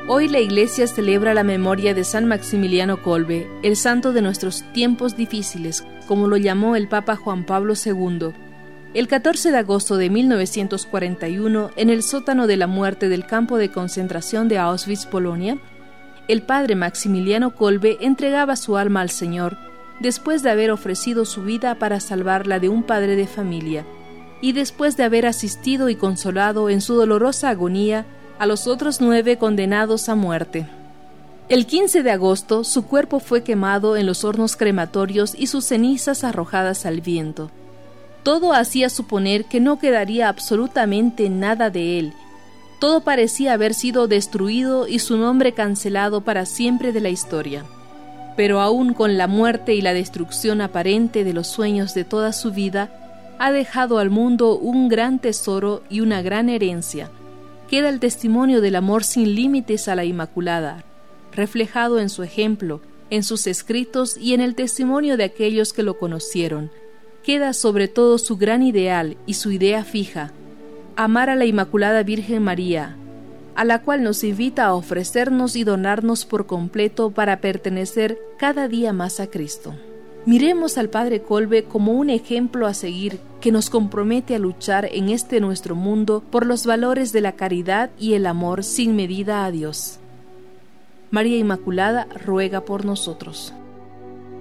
Hoy la Iglesia celebra la memoria de San Maximiliano Kolbe, el santo de nuestros tiempos difíciles, como lo llamó el Papa Juan Pablo II. El 14 de agosto de 1941, en el sótano de la muerte del campo de concentración de Auschwitz, Polonia, el padre Maximiliano Kolbe entregaba su alma al Señor después de haber ofrecido su vida para salvarla de un padre de familia y después de haber asistido y consolado en su dolorosa agonía a los otros 9 condenados a muerte. El 15 de agosto, su cuerpo fue quemado en los hornos crematorios y sus cenizas arrojadas al viento. Todo hacía suponer que no quedaría absolutamente nada de él. Todo parecía haber sido destruido y su nombre cancelado para siempre de la historia. Pero aún con la muerte y la destrucción aparente de los sueños de toda su vida, ha dejado al mundo un gran tesoro y una gran herencia. Queda el testimonio del amor sin límites a la Inmaculada, reflejado en su ejemplo, en sus escritos y en el testimonio de aquellos que lo conocieron. Queda sobre todo su gran ideal y su idea fija, amar a la Inmaculada Virgen María, a la cual nos invita a ofrecernos y donarnos por completo para pertenecer cada día más a Cristo. Miremos al Padre Kolbe como un ejemplo a seguir que nos compromete a luchar en este nuestro mundo por los valores de la caridad y el amor sin medida a Dios. María Inmaculada ruega por nosotros.